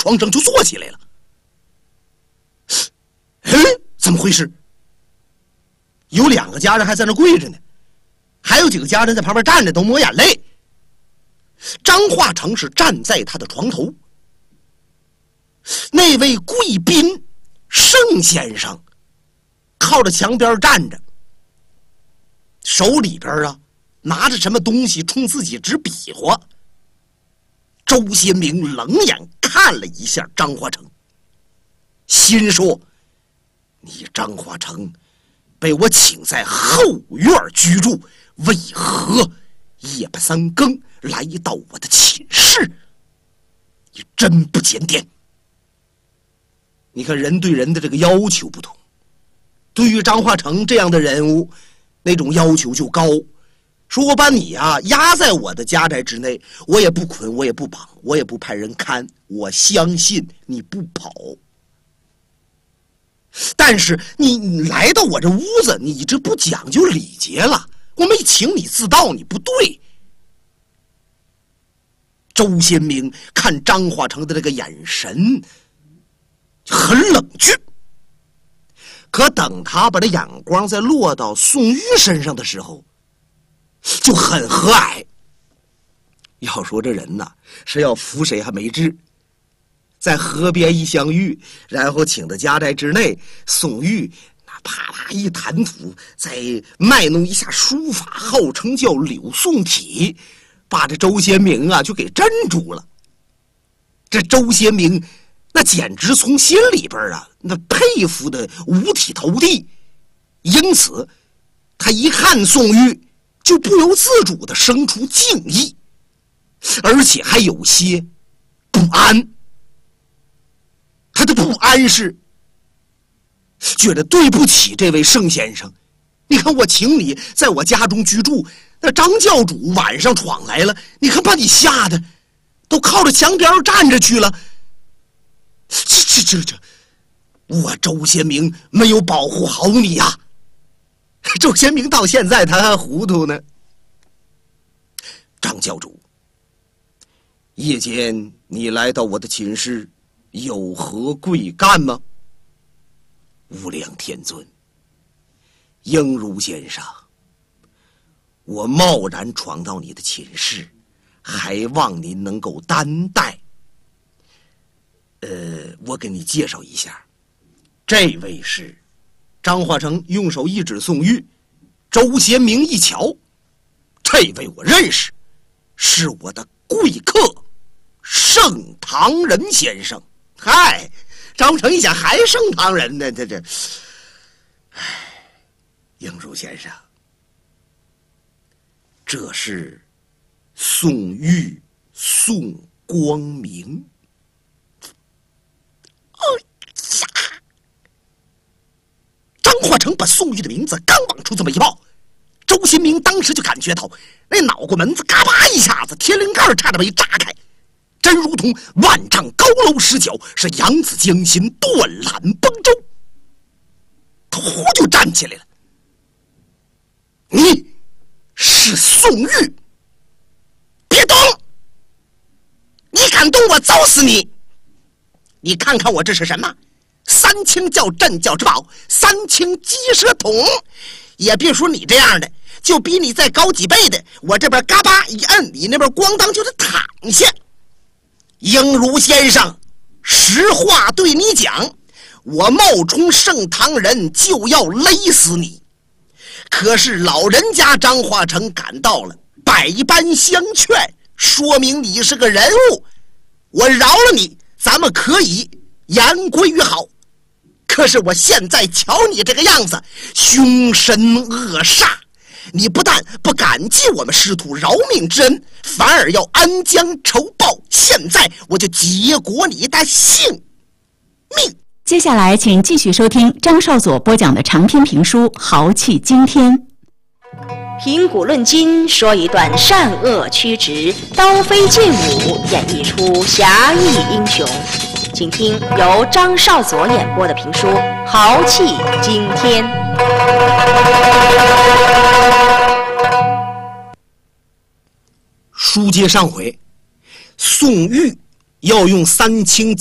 床上就坐起来了。怎么回事？有2个家人还在那跪着呢，还有几个家人在旁边站着，都抹眼泪。张化成是站在他的床头，那位贵宾盛先生靠着墙边站着，手里边拿着什么东西冲自己直比划。周先明冷眼看了一下张化成，心说：你张化成被我请在后院居住，为何夜半3更来到我的寝室？你真不检点。你看人对人的这个要求不同，对于张化成这样的人物，那种要求就高。说我把你压在我的家宅之内，我也不捆，我也不绑，我也不派人看，我相信你不跑。但是你来到我这屋子，你这不讲究礼节了，我没请你自到，你不对。周先明看张化成的这个眼神很冷峻，可等他把这眼光再落到宋玉身上的时候，就很和蔼。要说这人是要扶谁还没治，在河边一相遇，然后请到家宅之内，宋玉啪啪一弹土，再卖弄一下书法，号称叫柳宋体，把这周先明就给镇住了。这周先明那简直从心里边那佩服的五体投地，因此他一看宋玉就不由自主地生出敬意，而且还有些不安。他的不安是觉得对不起这位盛先生，你看我请你在我家中居住，那张教主晚上闯来了，你看把你吓得都靠着墙边站着去了。这我周先明没有保护好你呀。周先明到现在他还糊涂呢。张教主，夜间你来到我的寝室有何贵干吗？无量天尊，应如先生，我贸然闯到你的寝室，还望您能够担待。我给你介绍一下，这位是张化成用手一指宋玉，周先明一瞧，这位我认识，是我的贵客盛唐人先生。嗨，张化成一想，还盛唐人呢，这应如先生，这是宋玉宋光明。张化成把宋玉的名字刚往出这么一报，周新明当时就感觉到那脑瓜门子嘎巴一下子，天灵盖差点没炸开，真如同万丈高楼失脚，是扬子江心，断缆崩舟。他忽就站起来了。你是宋玉，别动！你敢动我，揍死你！你看看我这是什么？三清教镇教之宝，三清鸡舌桶。也别说你这样的，就比你再高几倍的，我这边嘎巴一摁，你那边咣当就是躺下。应如先生，实话对你讲，我冒充盛唐人就要勒死你，可是老人家张化成赶到了，百般相劝，说明你是个人物，我饶了你，咱们可以言归于好。可是我现在瞧你这个样子，凶神恶煞，你不但不感激我们师徒饶命之恩，反而要恩将仇报。现在我就结果你的性命。 接下来请继续收听张少佐播讲的长篇评书《豪气惊天》。 评古论今，说一段善恶曲直、刀飞剑舞，演绎出侠义英雄。请听由张少佐演播的评书《豪气惊天》。 书接上回，宋玉要用三清